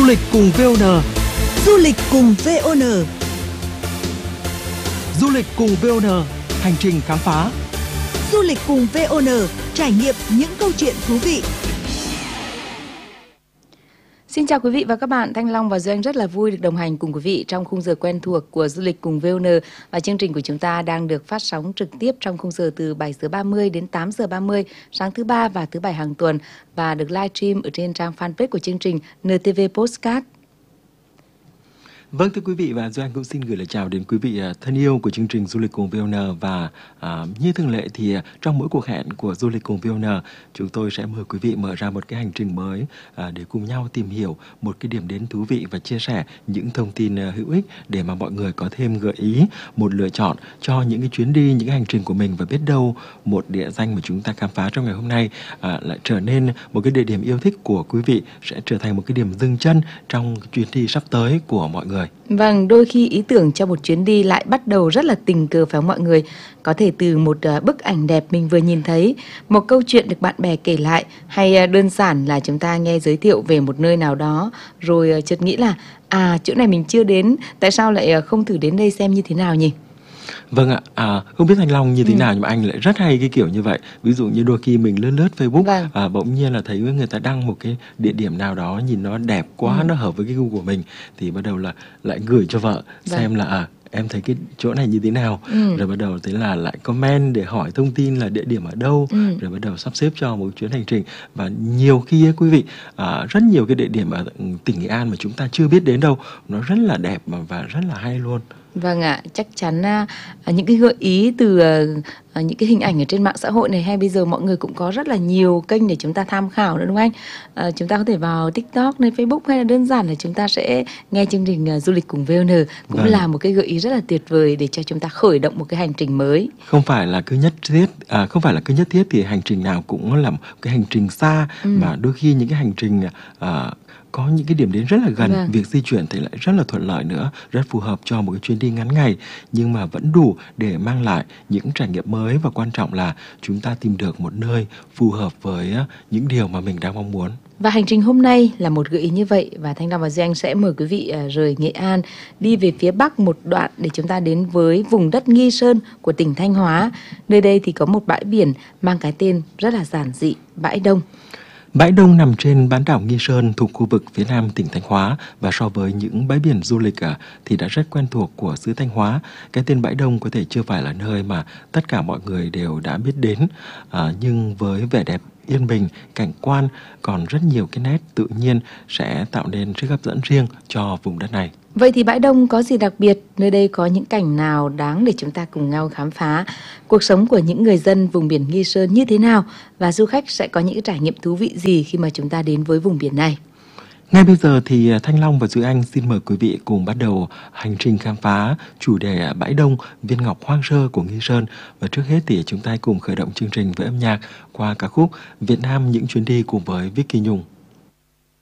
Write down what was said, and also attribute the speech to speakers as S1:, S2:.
S1: lịch cùng VON.
S2: Du lịch cùng VON.
S1: Du lịch cùng VON, hành trình khám phá.
S2: Du lịch cùng VON, trải nghiệm những câu chuyện thú vị.
S3: Xin chào quý vị và các bạn, Thanh Long và Duy Anh rất là vui được đồng hành cùng quý vị trong khung giờ quen thuộc của Du lịch cùng VON. Và chương trình của chúng ta đang được phát sóng trực tiếp trong khung giờ từ 7 giờ 30 đến 8 giờ 30 sáng thứ ba và thứ bảy hàng tuần và được live stream ở trên trang fanpage của chương trình NTV Postcard.
S4: Vâng, thưa quý vị, và Duy Anh cũng xin gửi lời chào đến quý vị thân yêu của chương trình Du lịch cùng VON. Và như thường lệ thì trong mỗi cuộc hẹn của Du lịch cùng VON, chúng tôi sẽ mời quý vị mở ra một cái hành trình mới để cùng nhau tìm hiểu một cái điểm đến thú vị và chia sẻ những thông tin hữu ích để mà mọi người có thêm gợi ý, một lựa chọn cho những cái chuyến đi, những cái hành trình của mình. Và biết đâu một địa danh mà chúng ta khám phá trong ngày hôm nay lại trở nên một cái địa điểm yêu thích của quý vị, sẽ trở thành một cái điểm dừng chân trong chuyến đi sắp tới của mọi người.
S3: Vâng, đôi khi ý tưởng cho một chuyến đi lại bắt đầu rất là tình cờ phải không mọi người? Có thể từ một bức ảnh đẹp mình vừa nhìn thấy, một câu chuyện được bạn bè kể lại, hay đơn giản là chúng ta nghe giới thiệu về một nơi nào đó, rồi chợt nghĩ là chỗ này mình chưa đến, tại sao lại không thử đến đây xem như thế nào nhỉ?
S4: Vâng ạ, không biết Thanh Long như thế nào nhưng mà anh lại rất hay cái kiểu như vậy. Ví dụ như đôi khi mình lướt Facebook, bỗng nhiên là thấy người ta đăng một cái địa điểm nào đó nhìn nó đẹp quá, nó hợp với cái gu của mình, thì bắt đầu là lại gửi cho vợ xem là em thấy cái chỗ này như thế nào, rồi bắt đầu thế là lại comment để hỏi thông tin là địa điểm ở đâu, rồi bắt đầu sắp xếp cho một chuyến hành trình. Và nhiều khi ấy, quý vị, rất nhiều cái địa điểm ở tỉnh Nghệ An mà chúng ta chưa biết đến đâu, nó rất là đẹp và rất là hay luôn.
S3: Vâng ạ, chắc chắn những cái gợi ý từ những cái hình ảnh ở trên mạng xã hội này, hay bây giờ mọi người cũng có rất là nhiều kênh để chúng ta tham khảo nữa đúng không anh? Chúng ta có thể vào TikTok, lên Facebook, hay là đơn giản là chúng ta sẽ nghe chương trình Du lịch cùng VON, cũng là một cái gợi ý rất là tuyệt vời để cho chúng ta khởi động một cái hành trình mới.
S4: Không phải là cứ nhất thiết thì hành trình nào cũng là một cái hành trình xa, mà đôi khi những cái hành trình có những cái điểm đến rất là gần, việc di chuyển thì lại rất là thuận lợi nữa, rất phù hợp cho một cái chuyến đi ngắn ngày, nhưng mà vẫn đủ để mang lại những trải nghiệm mới, và quan trọng là chúng ta tìm được một nơi phù hợp với những điều mà mình đang mong muốn.
S3: Và hành trình hôm nay là một gợi ý như vậy, và Thanh Long và Duy Anh sẽ mời quý vị rời Nghệ An đi về phía Bắc một đoạn để chúng ta đến với vùng đất Nghi Sơn của tỉnh Thanh Hóa. Nơi đây thì có một bãi biển mang cái tên rất là giản dị, Bãi Đông.
S4: Bãi Đông nằm trên bán đảo Nghi Sơn thuộc khu vực phía nam tỉnh Thanh Hóa, và so với những bãi biển du lịch thì đã rất quen thuộc của xứ Thanh Hóa. Cái tên Bãi Đông có thể chưa phải là nơi mà tất cả mọi người đều đã biết đến, nhưng với vẻ đẹp yên bình, cảnh quan, còn rất nhiều cái nét tự nhiên sẽ tạo nên sức hấp dẫn riêng cho vùng đất này.
S3: Vậy thì Bãi Đông có gì đặc biệt? Nơi đây có những cảnh nào đáng để chúng ta cùng nhau khám phá? Cuộc sống của những người dân vùng biển Nghi Sơn như thế nào? Và du khách sẽ có những trải nghiệm thú vị gì khi mà chúng ta đến với vùng biển này?
S4: Ngay bây giờ thì Thanh Long và Duy Anh xin mời quý vị cùng bắt đầu hành trình khám phá chủ đề Bãi Đông, viên ngọc hoang sơ của Nghi Sơn. Và trước hết thì chúng ta cùng khởi động chương trình với âm nhạc qua ca khúc Việt Nam những chuyến đi cùng với Vicky Nhung.